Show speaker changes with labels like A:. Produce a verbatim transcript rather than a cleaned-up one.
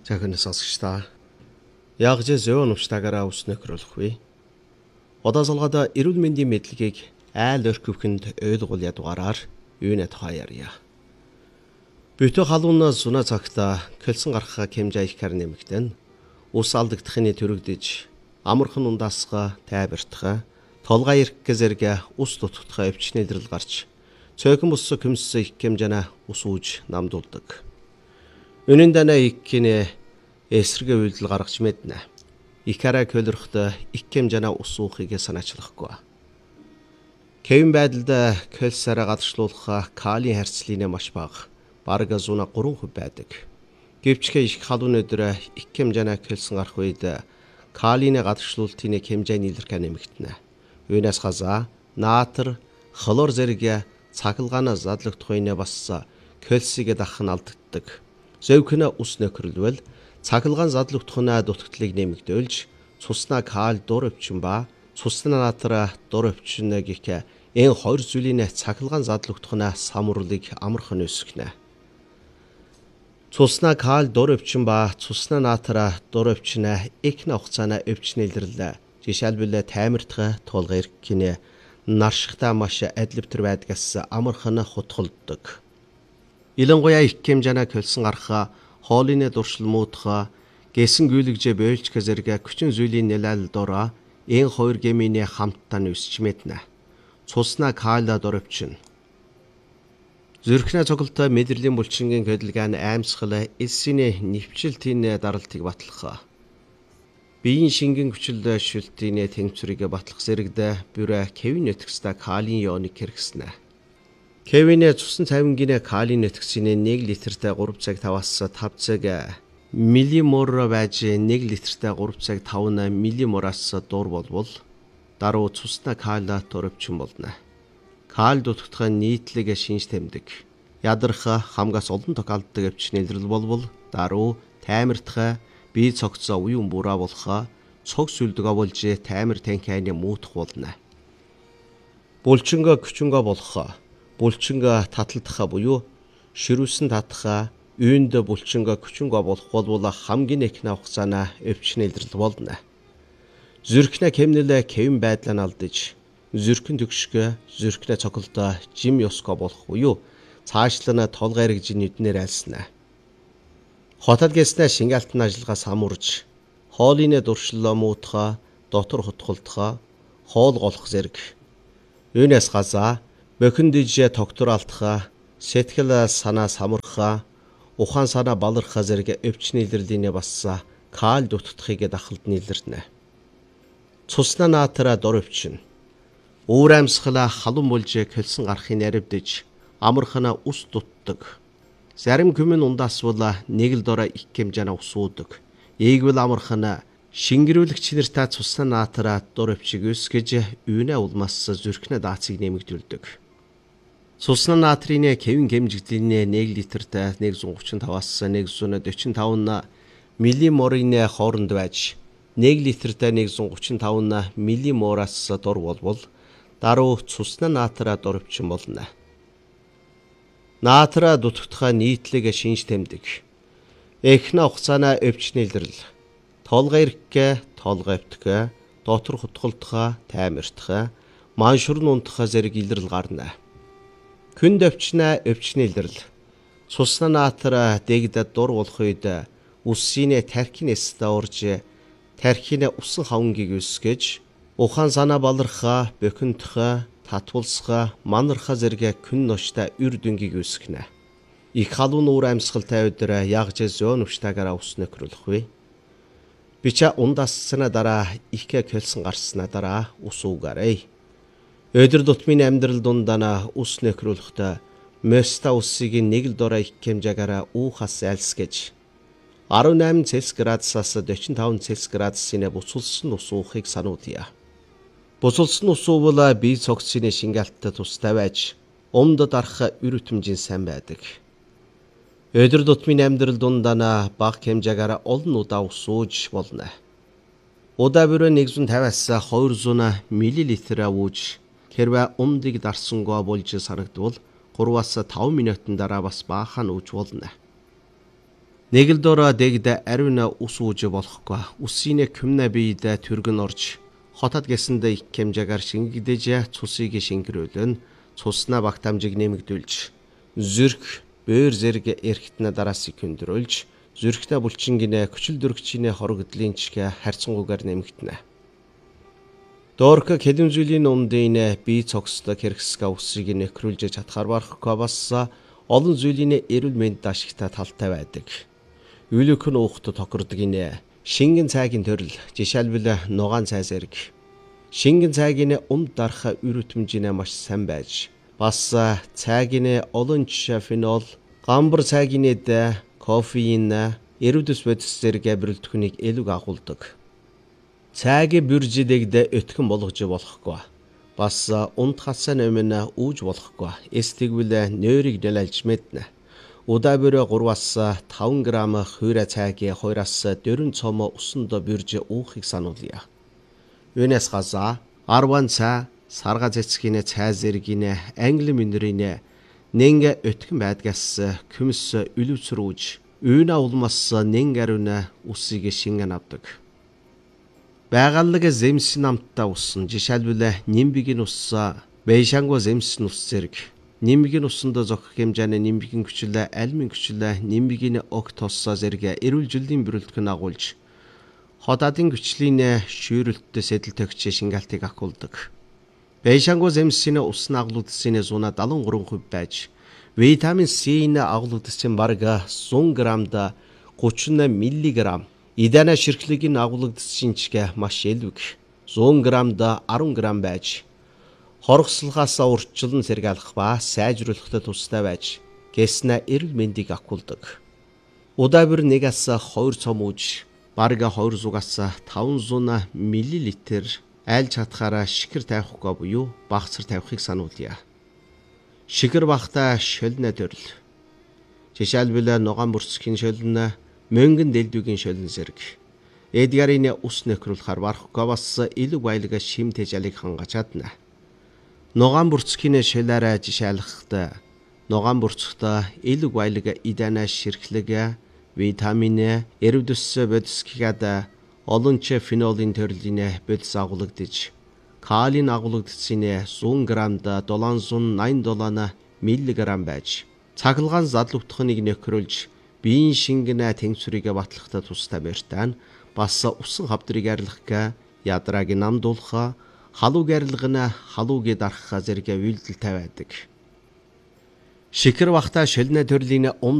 A: Цахин сонсогчдаа яг ч зөөн өвчтаагаараа үснэхрүүлэхгүй. Одоосолгоод эрүүл мэндийн мэдлэгийг айл өрхөвхөнд ойлгуул ядугаараар юунэ тухай ярья. Бүтэ халуун сүнэ цагта кэлсэн гарахаа хэмжээ их хар нэмэгдэн ус алдагдахны төрөгдөж амархан ундаасга тайвартха толгой ирэх зэрэг ус дутгахаа өвчнөдрөл гарч цөөхөн бус көмсө их хэмжээнэ ус ууж намдуулдаг. Үнэн дэнэ иккинэ эсрэгэ үйлдэл гаргаж мэднэ. Икара көлөрхтө их хэмжээнэ ус уухыг санаачлахгүй. Кевин байдалд кэлсараа гадагшлуулах калий харьцлын маш бага. Бараг зуна гурван хувь байдаг. Гэвч их халуун өдөр их хэмжээнэ кэлсэн гарах үед калийны гадагшлуултын хэмжээ нийлэрхэ нэмэгдэнэ. Үүнээс хазаа наатар, хлор зэрэг цахилгаанаас задлагдах үедээ бас кэлсийг дахин алдагддаг. Зөөхнө ус нөхрөлвөл цахилгаан задлагдахнаа дутагдлыг нэмэгдүүлж цуснаа калий дур өвчин ба цуснаа наатар дур өвчин гэх энэ хоёр зүйлийн цахилгаан задлагдахнаа самруулыг амархан өсгөнэ. Цуснаа калий дур өвчин ба цуснаа наатар дур өвчин их хугацааны өвчин илэрлээ. Жишээлбэл таймертах тулгэр кинэ наршигтай маш адливтер байдгаас амархан хутгалдаг. Илэнгуяа их хэмжээнэ кэлсэн гарахаа хоолны дуршил муудахаа гэсэн гүйлгжээ бойлч зэрэг хүчин зүйлийн нэлэл дороо энэ хоёр гэмийн хамтдаа нүсч мэднэ. Цуснаа калий дур өвчин. Зүрхнээ цогцолтой мэдрэлийн булчингийн хөдөлгөөн аимсгал эсийн нэвчлэлтийн даралтыг батлах. Биеийн шингэн хүчил шүлтийн тэнцвэрийг батлах зэрэгдэ бүрэ Кевин нөтгсдэ калий ионыг хэрэгснэ. Кевин цусан цавингийн калий нөтгсийн нэг литртэй гурав цаг таваас тав цаг миллимор байж нэг литртэй гурав цаг таван миллимораас дуур болвол даруй цуснаа калий дур өвчин болно. Калий дутагдах нийтлэг шинж тэмдэг. Ядарх хамгаас олон тохиолддог өвчин илрэл болвол даруй таймертах бие цогцоо уян бураа болох цог сүлдэг болж таймер танхины муутах болно. Булчинга күчинга болох булчинга таталдах буюу ширүүсэн татах үйнд булчинга күчинга болох бол хамгийн их хугацааны өвчин илрэл болно. Зүрхнэ кемнэлэ кевин байдлаа алдаж зүрхэн төгшгө зүрхнэ цогцолтой жим ёско болох буюу цаашлана толгой эргэж нүднээр айлснаа. Хотод гэснэ шингаалтын ажиллагаа самурж хоолны дуршлоо муутахаа дотор хутгалдахаа хоол голох зэрэг. Үүнээс газаа бохин дижээ тогтор алдахаа сэтгэл санаа самурхаа ухаан санаа балархаа зэрэг өвчин илэрлийнэ басса калий дутагдахыг дахалд нийлэрнэ. Цуснаа наатара дур өвчин. Уур амьсгал халуун болж кэлсэн гарахын наривдж амархана ус дутдаг. Зарим хүмүн ундаасвал нэг л дороо их хэмжээний ус уудаг. Ийгвэл амархана шингэрүүлэгч нартай цуснаа наатара дур өвчиг өсгөж үүнэ улмаас зүрхнэ даацыг нэмэгдүүлдэг. Цуснаа наатрийн кевин хэмжигдлийн нэг литртэй нэг зуун гучин таваас нэг зуун дөрвөн таван миллиморын хооронд байж нэг литртэй нэг зуун гучин таван миллимораас дур болвол даруй цуснаа наатара дур өвчин болно. Наатара дутагдах нийтлэг шинж тэмдэг. Эхнэ хугацааны өвчин илрэл. Толгой ирэх, толгой өвтгөө, дотор хутгалдах, таймертах, маншур нунтах зэрэг илрэл гарна. Күнд өвчнө өвчин илрэл. Цуснаа наатара дэгдэ дур болох үед үсийн тархинээс даурж тархины усан хавнгийг өсгөж ухаан санаа балархаа, бохиндох, татвалсга манарха зэрэг күн ноштой үр дүнгийг үүсгэнэ. Их халуун уур амьсгалтай өдөр ягж зөөн өвчтаагаараа ус нөхрөлөхгүй. Бича ундассана дараа их кэлсэн гарснаа дараа ус уугаарай. Өдөр тутмын амьдрал дундаа ус нөхрөлөхтэй моста усыг нэг л дороо их хэмжээгээр уухаас айлсгэж арван найман Цельс градусаас дөрвөн таван Цельс градусын буцулсан ус уухыг сануулъя. Буцулсан ус уувал бие цогцны шингаалтад тустай байж өмд дарах үр өтөмжийн сайн байдаг. Өдөр тутмын амьдрал дундаа бага хэмжээгээр олон удаа ус ууж болно. Удаа бүрэ нэг зуун тавиас хоёр зуун миллилитр ууж хэрвээ өмдийг дарсангаа болж санагдвал гураваас таван минутын дараа бас баахан ууж болно. Нэг л дороо дэгдэ ариуна ус ууж болохгүй. Усine күмнэ биедэ түргэн орж хотод гэсэндэ их хэмжээгээр шингэгдэж цусыг шингэрүүлэн цусна багт хамжиг нэмэгдүүлж зүрх бээр зэрэг эргэтнэ дараас хүндрүүлж зүрхтэ булчингинэ күчил дөргчинэ хорогдлын чигэ харьцангуйгаар нэмэгдэнэ. Доорка кэлэн зүйлийн умдын бие цогцлог хэрэгсгэ усыг нэхрүүлж чадхаар барахгүй бас олон зүйлийн эрүүл мэнд ашигтай талтай байдаг. Үлэхэн уухт тохирдог инэ шингэн цайгийн төрөл жишээлбэл нугаан цай зэрэг. Шингэн цайгийн умд дарах үр өтмжинэ маш сайн байж бас цайгийн олон жишээ фенол, гамбар цайгийн дэ кофеин, эрүүдэс бодис зэрэг бүрэлдэхүүнийг элэг агуулдаг. Цайг бүржидэгдэ өтгөн болгож болохгүй. Бас унд хасан өмнө үүж болохгүй. Эстэгвэл нойрыг нэлэлж мэднэ. Удаа бүрэ гурваас таван грамм хуйра цайг хоёроос дөрвөн цом усанд бүрж уухыг сануулъя. Үүнээс газа арван цай, сарга цэцгийн цай зэргийн англи минерийн нэнгэ өтгөн байдгаас күмс үлүцрүүж үүнэ улмас нэнг ариуна усыг шингэн авдаг. Байгаллаг зэмс намтаа усан жишээлбэл нимбигийн ус, бэйшангу зэмс ус зэрэг. Нимбигийн усанд зохих хэмжээний нимбигийн хүчил, альмийн хүчил, нимбигийн октос зэрэг эрүүл жилийн бүрэлдэхүүн агуулж хотадын хүчлийн шүүрэлт сэтэл төгч шингаалтыг агуулдаг. Бэйшангу зэмсийн ус агуулдсын зуна дагалан гурван хувь байж витамин С-ийн агуулдсын бараг зуун граммда гучин миллиграмм, идана ширхлэгийн агуулдсын чигэ маш элвэг зуун граммда арван грамм байж хоргослохоос урьдчилан сэргийлэх ба сайжруулахад тустай байж гэснэ эрүүл мэндийг агуулдаг. Удаа бүр нэгээс хоёр цом ууж бараг хоёр зугаас таван миллилитр айл чадхаараа шикэр тавихгүй буюу багцар тавихыг сануулъя. Шикэр багтаа шөлнө төрөл. Жишээлбэл нугаан бүрцгийн шөлнө, мөнгөн дэлдүүгийн шөлнө зэрэг. Эдгарын ус нэхрүүлэхээр барахгүй бас илүү баялаг шим тэжалыг хангаж чадна. Нугаан бүрцгийн шөлөөрөө жишээлхэхдээ нугаан бүрцгт илүү баялаг идана ширхлэг, витамин, эрүүдэс бодис гэхэд олон ч фенолын төрлийн бодис агуулгадж калийн агуулгадсан зуун граммда долоонзуун найман долоон миллиграмм байж цахилгаан задал утхныг нэхрүүлж биеийн шингэнэ тэнцвэрийг батлахад тустай мэртэн бас усан хавдрыг арилгах, ядрааг намдуулах, халууг арилгана, халууг дарах зэрэг үйлдэлтэй байдаг. Шикэр багтаа шөлнө төрлийн